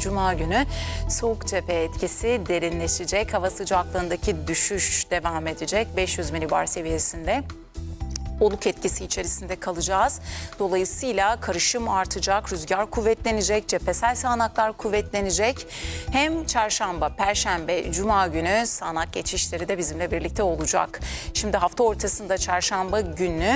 Cuma günü soğuk cephe etkisi derinleşecek. Hava sıcaklığındaki düşüş devam edecek. 500 milibar seviyesinde. Oluk etkisi içerisinde kalacağız. Dolayısıyla karışım artacak, rüzgar kuvvetlenecek, cephesel sağanaklar kuvvetlenecek. Hem çarşamba, perşembe, cuma günü sağanak geçişleri de bizimle birlikte olacak. Şimdi hafta ortasında çarşamba günü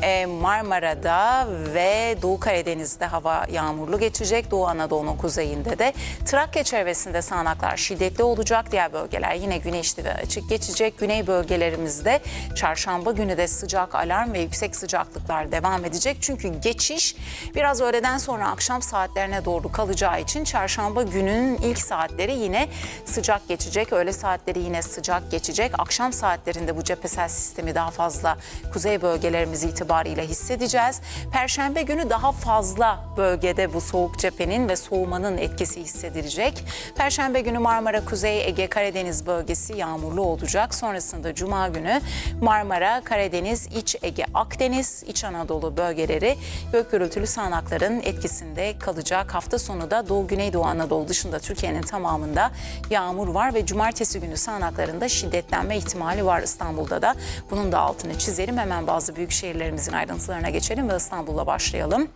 Marmara'da ve Doğu Karadeniz'de hava yağmurlu geçecek. Doğu Anadolu'nun kuzeyinde de Trakya çevresinde sağanaklar şiddetli olacak. Diğer bölgeler yine güneşli ve açık geçecek. Güney bölgelerimizde çarşamba günü de sıcak alarm ve yüksek sıcaklıklar devam edecek. Çünkü geçiş biraz öğleden sonra akşam saatlerine doğru kalacağı için çarşamba gününün ilk saatleri yine sıcak geçecek. Öğle saatleri yine sıcak geçecek. Akşam saatlerinde bu cephesel sistemi daha fazla kuzey bölgelerimiz itibariyle hissedeceğiz. Perşembe günü daha fazla bölgede bu soğuk cephenin ve soğumanın etkisi hissedilecek. Perşembe günü Marmara, Kuzey Ege, Karadeniz bölgesi yağmurlu olacak. Sonrasında cuma günü Marmara, Karadeniz, İç Ege, Akdeniz, İç Anadolu bölgeleri gök gürültülü sağanakların etkisinde kalacak. Hafta sonu da Doğu Güneydoğu Anadolu dışında Türkiye'nin tamamında yağmur var ve cumartesi günü sağanaklarında şiddetlenme ihtimali var İstanbul'da da. Bunun da altını çizelim. Hemen bazı büyük şehirlerimizin ayrıntılarına geçelim ve İstanbul'la başlayalım.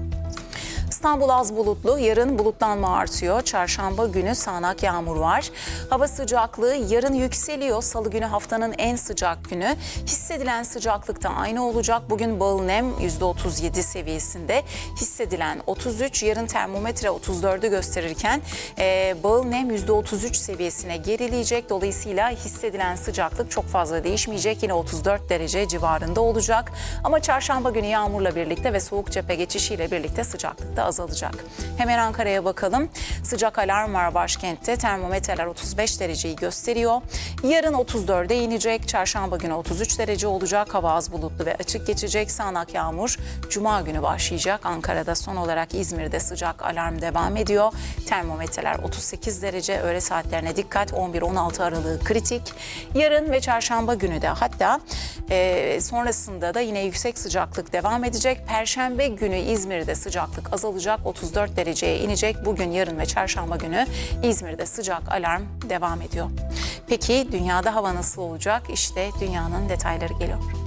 İstanbul az bulutlu, yarın bulutlanma artıyor. Çarşamba günü sağanak yağmur var. Hava sıcaklığı yarın yükseliyor. Salı günü haftanın en sıcak günü. Hissedilen sıcaklık da aynı olacak. Bugün bağıl nem %37 seviyesinde. Hissedilen 33, yarın termometre 34'ü gösterirken bağıl nem %33 seviyesine gerileyecek. Dolayısıyla hissedilen sıcaklık çok fazla değişmeyecek. Yine 34 derece civarında olacak. Ama çarşamba günü yağmurla birlikte ve soğuk cephe geçişiyle birlikte sıcaklık da azalacak. Hemen Ankara'ya bakalım. Sıcak alarm var başkentte. Termometreler 35 dereceyi gösteriyor. Yarın 34'e inecek. Çarşamba günü 33 derece olacak. Hava az bulutlu ve açık geçecek. Sağanak yağmur cuma günü başlayacak. Ankara'da son olarak İzmir'de sıcak alarm devam ediyor. Termometreler 38 derece. Öğle saatlerine dikkat. 11-16 aralığı kritik. Yarın ve çarşamba günü de hatta sonrasında da yine yüksek sıcaklık devam edecek. Perşembe günü İzmir'de sıcaklık azalacak. 34 dereceye inecek. Bugün, yarın ve çarşamba günü İzmir'de sıcak alarm devam ediyor. Peki dünyada hava nasıl olacak? İşte dünyanın detayları geliyor.